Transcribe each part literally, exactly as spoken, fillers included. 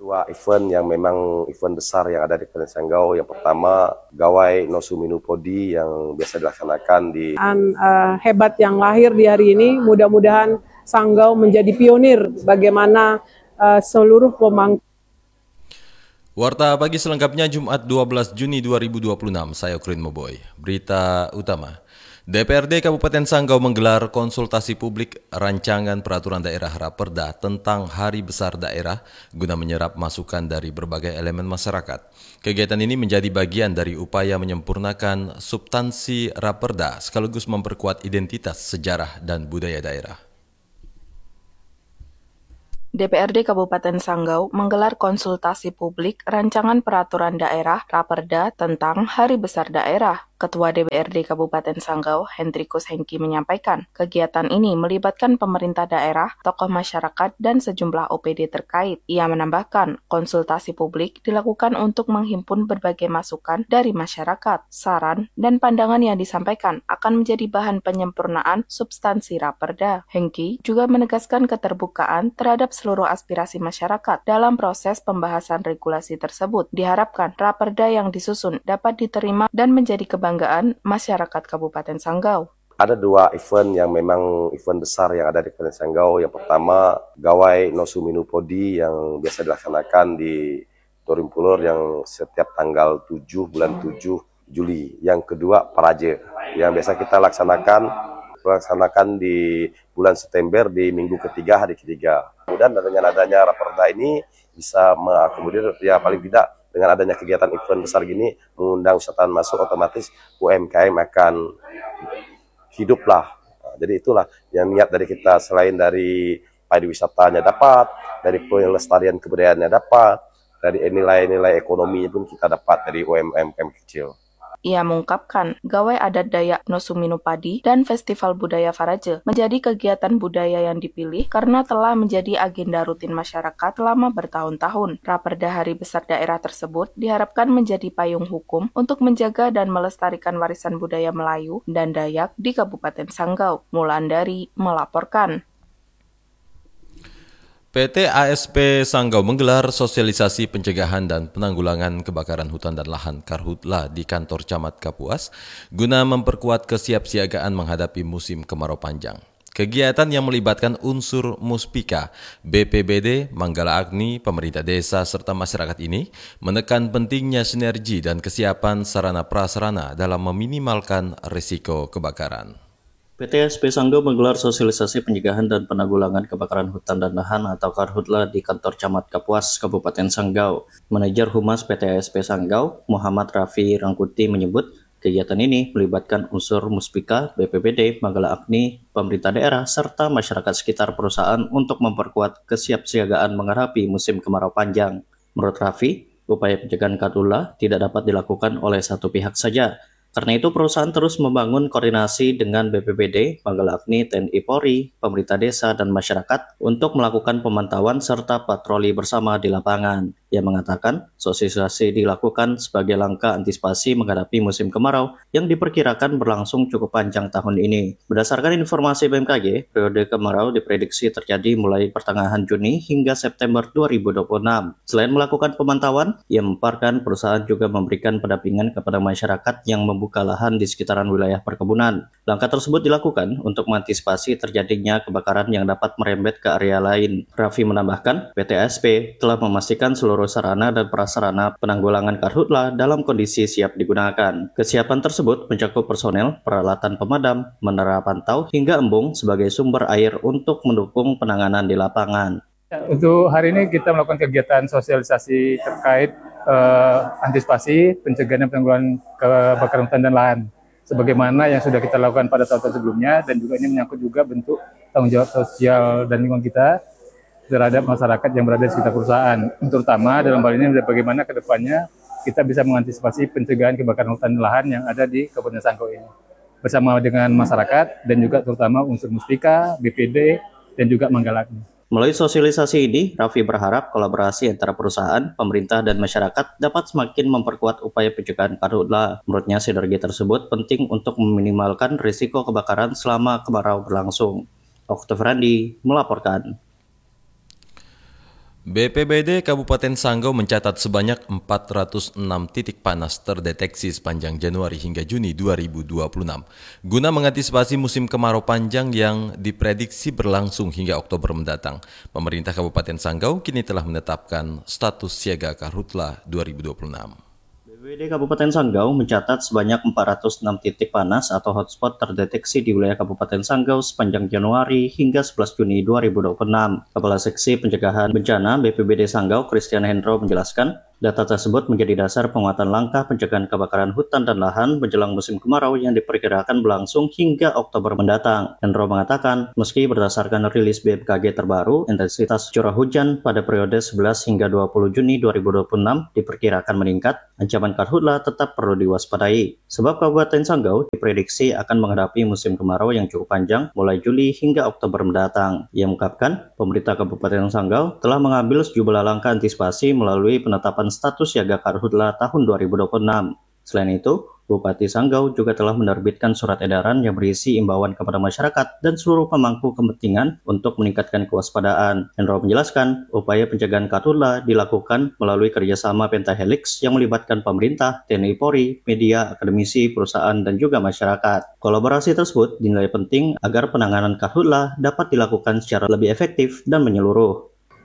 dua event yang memang event besar yang ada di Kabupaten Sanggau. Yang pertama, Gawai No Suminu Podi yang biasa dilaksanakan di An, uh, hebat yang lahir di hari ini. Mudah-mudahan Sanggau menjadi pionir bagaimana uh, seluruh pemangku. Warta pagi selengkapnya Jumat dua belas Juni dua ribu dua puluh enam, saya Ukrin Moboy. Berita utama, D P R D Kabupaten Sanggau menggelar konsultasi publik rancangan peraturan daerah Raperda tentang Hari Besar Daerah guna menyerap masukan dari berbagai elemen masyarakat. Kegiatan ini menjadi bagian dari upaya menyempurnakan substansi Raperda sekaligus memperkuat identitas, sejarah, dan budaya daerah. D P R D Kabupaten Sanggau menggelar konsultasi publik rancangan peraturan daerah Raperda tentang Hari Besar Daerah. Ketua D P R D Kabupaten Sanggau, Hendrikus Hengki menyampaikan, kegiatan ini melibatkan pemerintah daerah, tokoh masyarakat, dan sejumlah O P D terkait. Ia menambahkan, konsultasi publik dilakukan untuk menghimpun berbagai masukan dari masyarakat. Saran dan pandangan yang disampaikan akan menjadi bahan penyempurnaan substansi Raperda. Hengki juga menegaskan keterbukaan terhadap seluruh aspirasi masyarakat dalam proses pembahasan regulasi tersebut. Diharapkan Raperda yang disusun dapat diterima dan menjadi kebanggaan masyarakat Kabupaten Sanggau. Ada dua event yang memang event besar yang ada di Kabupaten Sanggau. Yang pertama, Gawai No Suminu Podi yang biasa dilaksanakan di Torimpulur yang setiap tanggal tujuh bulan tujuh Juli. Yang kedua, Paraje yang biasa kita laksanakan laksanakan di bulan September di minggu ketiga, hari ketiga. Kemudian dengan adanya Raperda ini bisa mengakomodir, ya paling tidak dengan adanya kegiatan event besar gini, mengundang wisatawan masuk, otomatis U M K M akan hiduplah. Nah, jadi itulah yang niat dari kita, selain dari pariwisatanya dapat, dari pelestarian kebudayaannya dapat, dari nilai-nilai ekonominya pun kita dapat dari U M K M kecil. Ia mengungkapkan, Gawai Adat Dayak No Suminu Padi dan Festival Budaya Faraje menjadi kegiatan budaya yang dipilih karena telah menjadi agenda rutin masyarakat selama bertahun-tahun. Raperda Hari Besar Daerah tersebut diharapkan menjadi payung hukum untuk menjaga dan melestarikan warisan budaya Melayu dan Dayak di Kabupaten Sanggau. Mulandari melaporkan. P T A S P Sanggau menggelar sosialisasi pencegahan dan penanggulangan kebakaran hutan dan lahan Karhutla di kantor Camat Kapuas guna memperkuat kesiapsiagaan menghadapi musim kemarau panjang. Kegiatan yang melibatkan unsur Muspika, B P B D, Manggala Agni, pemerintah desa, serta masyarakat ini menekan pentingnya sinergi dan kesiapan sarana prasarana dalam meminimalkan risiko kebakaran. P T A S P Sanggau menggelar sosialisasi pencegahan dan penanggulangan kebakaran hutan dan lahan atau Karhutla di kantor Camat Kapuas, Kabupaten Sanggau. Manajer Humas P T A S P Sanggau, Muhammad Rafi Rangkuti menyebut, kegiatan ini melibatkan unsur Muspika, B P B D, Manggala Agni, pemerintah daerah, serta masyarakat sekitar perusahaan untuk memperkuat kesiapsiagaan menghadapi musim kemarau panjang. Menurut Rafi, upaya pencegahan Karhutla tidak dapat dilakukan oleh satu pihak saja. Karena itu perusahaan terus membangun koordinasi dengan B P B D, Manggala Agni, T N I Polri, pemerintah desa, dan masyarakat untuk melakukan pemantauan serta patroli bersama di lapangan. Ia mengatakan sosialisasi dilakukan sebagai langkah antisipasi menghadapi musim kemarau yang diperkirakan berlangsung cukup panjang tahun ini. Berdasarkan informasi B M K G, periode kemarau diprediksi terjadi mulai pertengahan Juni hingga September dua ribu dua puluh enam. Selain melakukan pemantauan, ia memaparkan perusahaan juga memberikan pendampingan kepada masyarakat yang membuka lahan di sekitaran wilayah perkebunan. Langkah tersebut dilakukan untuk mengantisipasi terjadinya kebakaran yang dapat merembet ke area lain. Raffi menambahkan, P T A S P telah memastikan seluruh sarana dan prasarana penanggulangan Karhutla dalam kondisi siap digunakan. Kesiapan tersebut mencakup personel, peralatan pemadam, menara pantau, hingga embung sebagai sumber air untuk mendukung penanganan di lapangan. Untuk hari ini kita melakukan kegiatan sosialisasi terkait eh, antisipasi pencegahan dan penanggulangan kebakaran hutan dan lahan, sebagaimana yang sudah kita lakukan pada tahun-tahun sebelumnya, dan juga ini menyangkut juga bentuk tanggung jawab sosial dan lingkungan kita terhadap masyarakat yang berada di sekitar perusahaan. Terutama dalam hal ini bagaimana ke depannya kita bisa mengantisipasi pencegahan kebakaran hutan dan lahan yang ada di Kabupaten Sanggau ini. Bersama dengan masyarakat dan juga terutama unsur Muspika, B P D, dan juga Manggala Agni. Melalui sosialisasi ini, Raffi berharap kolaborasi antara perusahaan, pemerintah, dan masyarakat dapat semakin memperkuat upaya pencegahan Karhutla. Menurutnya, sinergi tersebut penting untuk meminimalkan risiko kebakaran selama kemarau berlangsung. Oktav Randi melaporkan. B P B D Kabupaten Sanggau mencatat sebanyak empat ratus enam titik panas terdeteksi sepanjang Januari hingga Juni dua ribu dua puluh enam. Guna mengantisipasi musim kemarau panjang yang diprediksi berlangsung hingga Oktober mendatang, pemerintah Kabupaten Sanggau kini telah menetapkan status siaga Karhutla dua ribu dua puluh enam. B P B D Kabupaten Sanggau mencatat sebanyak empat ratus enam titik panas atau hotspot terdeteksi di wilayah Kabupaten Sanggau sepanjang Januari hingga sebelas Juni dua ribu dua puluh enam. Kepala Seksi Pencegahan Bencana B P B D Sanggau, Christian Hendro menjelaskan, data tersebut menjadi dasar penguatan langkah pencegahan kebakaran hutan dan lahan menjelang musim kemarau yang diperkirakan berlangsung hingga Oktober mendatang. Hendro mengatakan, meski berdasarkan rilis B M K G terbaru, intensitas curah hujan pada periode sebelas hingga dua puluh Juni dua ribu dua puluh enam diperkirakan meningkat, ancaman karhutla tetap perlu diwaspadai. Sebab Kabupaten Sanggau diprediksi akan menghadapi musim kemarau yang cukup panjang mulai Juli hingga Oktober mendatang. Ia mengungkapkan, pemerintah Kabupaten Sanggau telah mengambil sejumlah langkah antisipasi melalui penetapan status siaga karhutla tahun dua ribu dua puluh enam. Selain itu, Bupati Sanggau juga telah menerbitkan surat edaran yang berisi imbauan kepada masyarakat dan seluruh pemangku kepentingan untuk meningkatkan kewaspadaan. Hendro menjelaskan, upaya pencegahan karhutla dilakukan melalui kerjasama pentahelix yang melibatkan pemerintah, T N I Polri, media, akademisi, perusahaan, dan juga masyarakat. Kolaborasi tersebut dinilai penting agar penanganan karhutla dapat dilakukan secara lebih efektif dan menyeluruh.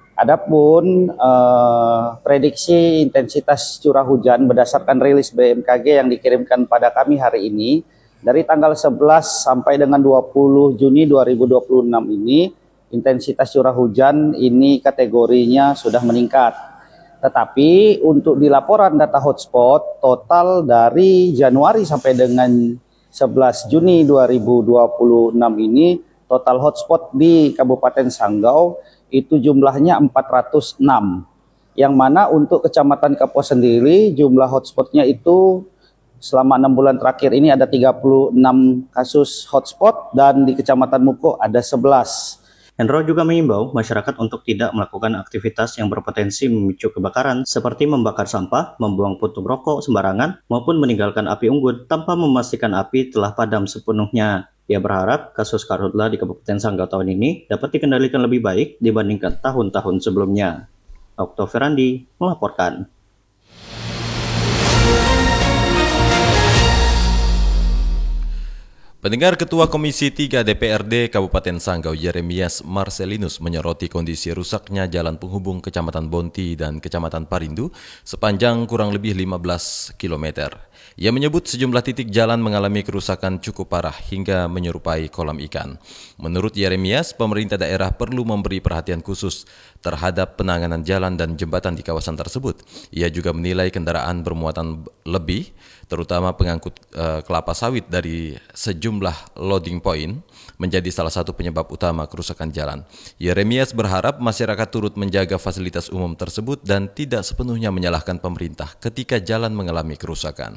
Adapun eh, prediksi intensitas curah hujan berdasarkan rilis B M K G yang dikirimkan pada kami hari ini, dari tanggal sebelas sampai dengan dua puluh Juni dua ribu dua puluh enam ini, intensitas curah hujan ini kategorinya sudah meningkat. Tetapi untuk di laporan data hotspot, total dari Januari sampai dengan sebelas Juni dua ribu dua puluh enam ini, total hotspot di Kabupaten Sanggau itu jumlahnya empat ratus enam, yang mana untuk Kecamatan Kapuas sendiri jumlah hotspotnya itu selama enam bulan terakhir ini ada tiga puluh enam kasus hotspot dan di Kecamatan Muko ada sebelas. Hendro juga mengimbau masyarakat untuk tidak melakukan aktivitas yang berpotensi memicu kebakaran seperti membakar sampah, membuang puntung rokok sembarangan, maupun meninggalkan api unggun tanpa memastikan api telah padam sepenuhnya. Ia berharap kasus karhutla di Kabupaten Sanggau tahun ini dapat dikendalikan lebih baik dibandingkan tahun-tahun sebelumnya. Okto Ferandi melaporkan. Pendengar, Ketua Komisi tiga D P R D Kabupaten Sanggau Yeremias Marcelinus menyoroti kondisi rusaknya jalan penghubung Kecamatan Bonti dan Kecamatan Parindu sepanjang kurang lebih lima belas kilometer. Ia menyebut sejumlah titik jalan mengalami kerusakan cukup parah hingga menyerupai kolam ikan. Menurut Yeremias, pemerintah daerah perlu memberi perhatian khusus terhadap penanganan jalan dan jembatan di kawasan tersebut. Ia juga menilai kendaraan bermuatan lebih, terutama pengangkut uh, kelapa sawit dari sejumlah loading point, menjadi salah satu penyebab utama kerusakan jalan. Yeremias berharap masyarakat turut menjaga fasilitas umum tersebut dan tidak sepenuhnya menyalahkan pemerintah ketika jalan mengalami kerusakan.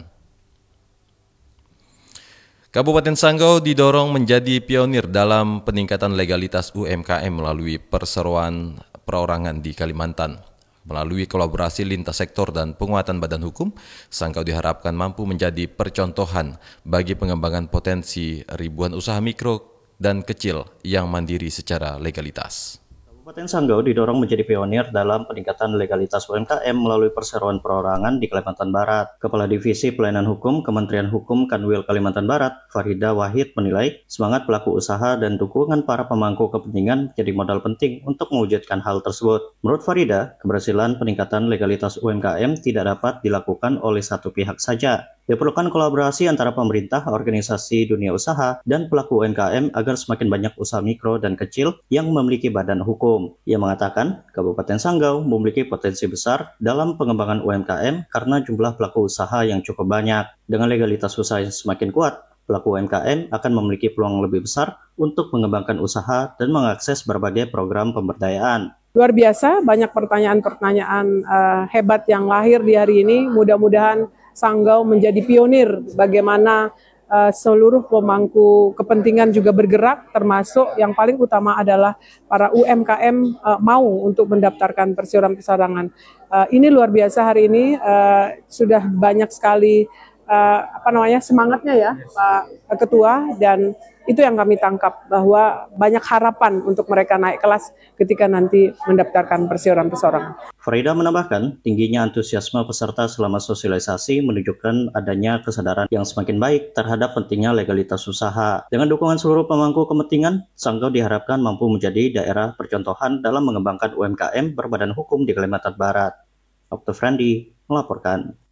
Kabupaten Sanggau didorong menjadi pionir dalam peningkatan legalitas U M K M melalui perseroan perorangan di Kalimantan. Melalui kolaborasi lintas sektor dan penguatan badan hukum, Sanggau diharapkan mampu menjadi percontohan bagi pengembangan potensi ribuan usaha mikro dan kecil yang mandiri secara legalitas. Kabupaten Sanggau didorong menjadi pionir dalam peningkatan legalitas U M K M melalui perseroan perorangan di Kalimantan Barat. Kepala Divisi Pelayanan Hukum Kementerian Hukum Kanwil Kalimantan Barat, Farida Wahid menilai semangat pelaku usaha dan dukungan para pemangku kepentingan menjadi modal penting untuk mewujudkan hal tersebut. Menurut Farida, keberhasilan peningkatan legalitas U M K M tidak dapat dilakukan oleh satu pihak saja. Diperlukan kolaborasi antara pemerintah, organisasi dunia usaha, dan pelaku U M K M agar semakin banyak usaha mikro dan kecil yang memiliki badan hukum. Ia mengatakan, Kabupaten Sanggau memiliki potensi besar dalam pengembangan U M K M karena jumlah pelaku usaha yang cukup banyak. Dengan legalitas usaha yang semakin kuat, pelaku U M K M akan memiliki peluang lebih besar untuk mengembangkan usaha dan mengakses berbagai program pemberdayaan. Luar biasa, banyak pertanyaan-pertanyaan uh, hebat yang lahir di hari ini. Mudah-mudahan Sanggau menjadi pionir bagaimana uh, seluruh pemangku kepentingan juga bergerak, termasuk yang paling utama adalah para U M K M uh, mau untuk mendaftarkan perseroan perseorangan. Uh, ini luar biasa hari ini, uh, sudah banyak sekali uh, apa namanya semangatnya ya Pak Ketua, dan itu yang kami tangkap bahwa banyak harapan untuk mereka naik kelas ketika nanti mendaftarkan perseorangan-perseorangan. Farida menambahkan, tingginya antusiasme peserta selama sosialisasi menunjukkan adanya kesadaran yang semakin baik terhadap pentingnya legalitas usaha. Dengan dukungan seluruh pemangku kepentingan, Sanggau diharapkan mampu menjadi daerah percontohan dalam mengembangkan U M K M berbadan hukum di Kalimantan Barat. Doktor Frandi melaporkan.